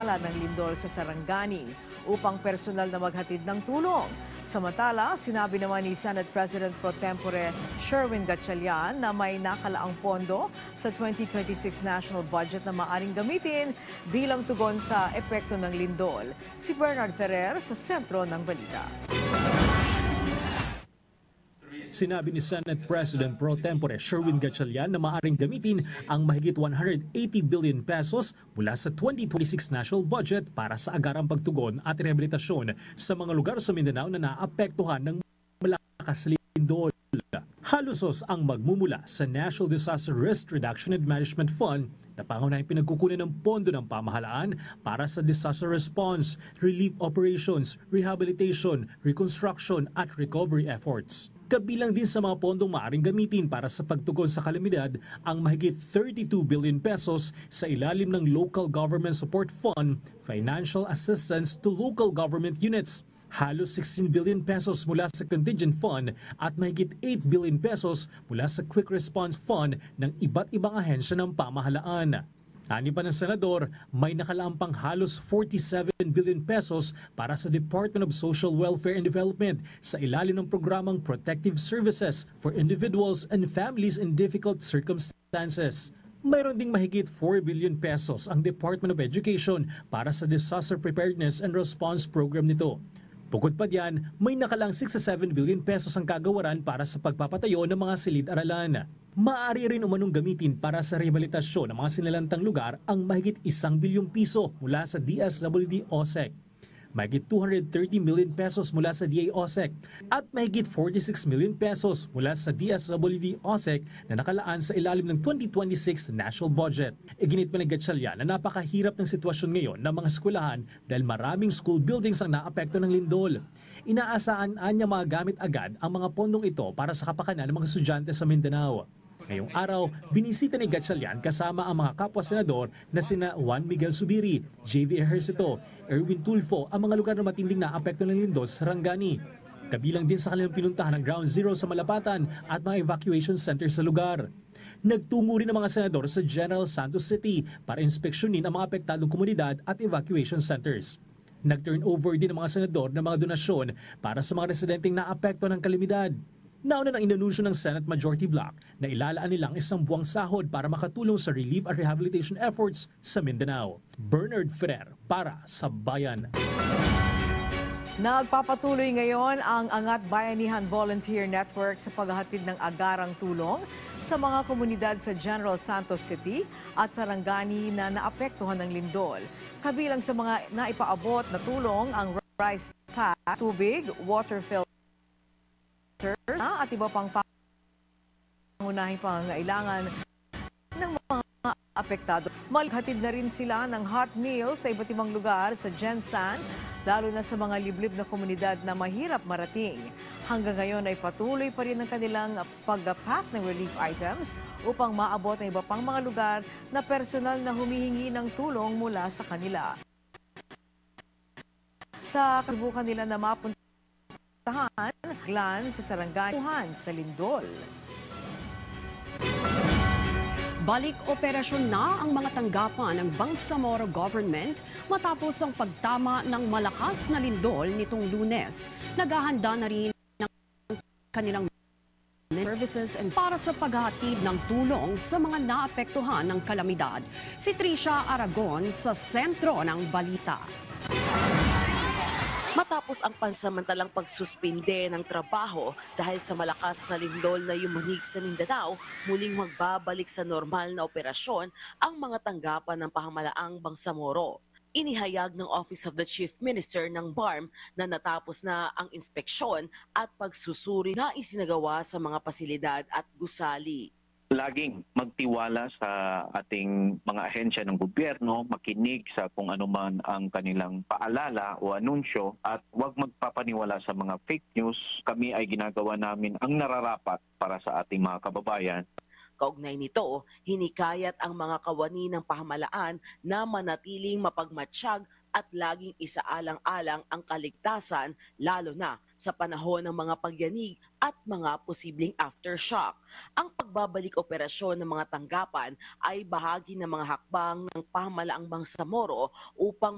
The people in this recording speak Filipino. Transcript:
pinsala ng lindol sa Sarangani upang personal na maghatid ng tulong. Samantala, sinabi naman ni Senate President Pro Tempore Sherwin Gatchalian na may nakalaang pondo sa 2026 national budget na maaring gamitin bilang tugon sa epekto ng lindol. Si Bernard Ferrer sa sentro ng balita. Sinabi ni Senate President Pro Tempore Sherwin Gatchalian na maaaring gamitin ang mahigit 180 billion pesos mula sa 2026 national budget para sa agarang pagtugon at rehabilitasyon sa mga lugar sa Mindanao na naapektuhan ng malakas lindol. Halusos ang magmumula sa National Disaster Risk Reduction and Management Fund na pangunahing pinagkukunan ng pondo ng pamahalaan para sa disaster response, relief operations, rehabilitation, reconstruction at recovery efforts. Kabilang din sa mga pondong maaaring gamitin para sa pagtugon sa kalamidad ang mahigit 32 billion pesos sa ilalim ng Local Government Support Fund, Financial Assistance to Local Government Units, halos 16 billion pesos mula sa Contingent Fund at mahigit 8 billion pesos mula sa Quick Response Fund ng iba't ibang ahensya ng pamahalaan. Ani pa ng Senador, may nakalampang halos 47 billion pesos para sa Department of Social Welfare and Development sa ilalim ng programang Protective Services for Individuals and Families in Difficult Circumstances. Mayroon ding mahigit 4 billion pesos ang Department of Education para sa Disaster Preparedness and Response Program nito. Bukod pa diyan, may nakalang 67 billion pesos ang kagawaran para sa pagpapatayo ng mga silid-aralan. Maaari rin umanong gamitin para sa rehabilitasyon ng mga sinalantang lugar ang mahigit 1 bilyong piso mula sa DSWD-OSEC, mahigit 230 million pesos mula sa DA-OSEC at mahigit 46 million pesos mula sa DSWD-OSEC na nakalaan sa ilalim ng 2026 national budget. Iginit pa ni Gatchalian na napakahirap ng sitwasyon ngayon ng mga eskwelahan dahil maraming school buildings ang naapekto ng lindol. Inaasahan niya magamit agad ang mga pondong ito para sa kapakanan ng mga estudyante sa Mindanao. Ngayong araw, binisita ni Gatchalian kasama ang mga kapwa-senador na sina Juan Miguel Zubiri, JV Ejercito, Erwin Tulfo ang mga lugar na matinding naapekto ng lindol sa Sarangani. Kabilang din sa kanilang pinuntahan ng Ground Zero sa Malapatan at mga evacuation center sa lugar. Nagtungo rin ang mga senador sa General Santos City para inspeksyonin ang mga apektadong komunidad at evacuation centers. Nag-turnover din ang mga senador ng mga donasyon para sa mga residenteng naapekto ng kalamidad. Nauna nang inanunsyo ng Senate Majority Bloc na ilalaan nilang 1 buwang sahod para makatulong sa relief at rehabilitation efforts sa Mindanao. Bernard Ferrer para sa Bayan. Nagpapatuloy ngayon ang Angat Bayanihan Volunteer Network sa paghahatid ng agarang tulong sa mga komunidad sa General Santos City at Sarangani na naapektuhan ng lindol. Kabilang sa mga naipaabot na tulong ang rice pack, tubig, water filter, at iba pang pangunahing pangangailangan ng mga apektado. Maghatid na rin sila ng hot meals sa iba't ibang lugar sa Gensan, lalo na sa mga liblib na komunidad na mahirap marating. Hanggang ngayon ay patuloy pa rin ang kanilang pag-pack ng relief items upang maabot ang iba pang mga lugar na personal na humihingi ng tulong mula sa kanila. Sa kabukan nila na mapunta Glan sa Sarangani sa lindol. Balik operasyon na ang mga tanggapan ng Bangsamoro government matapos ang pagtama ng malakas na lindol nitong Lunes. Naghahanda na rin ng kanilang services and para sa paghahatid ng tulong sa mga naapektuhan ng kalamidad. Si Tricia Aragon sa sentro ng balita. Matapos ang pansamantalang pagsuspinde ng trabaho dahil sa malakas na lindol na yumanig sa Mindanao, muling magbabalik sa normal na operasyon ang mga tanggapan ng pamahalaang Bangsamoro. Inihayag ng Office of the Chief Minister ng BARM na natapos na ang inspeksyon at pagsusuri na isinagawa sa mga pasilidad at gusali. Laging magtiwala sa ating mga ahensya ng gobyerno, makinig sa kung ano man ang kanilang paalala o anunsyo at huwag magpapaniwala sa mga fake news. Kami ay ginagawa namin ang nararapat para sa ating mga kababayan. Kaugnay nito, hinikayat ang mga kawani ng pamahalaan na manatiling mapagmatsyag at laging isaalang-alang ang kaligtasan lalo na sa panahon ng mga pagyanig at mga posibleng aftershock. Ang pagbabalik operasyon ng mga tanggapan ay bahagi ng mga hakbang ng pamahalaang Bangsamoro upang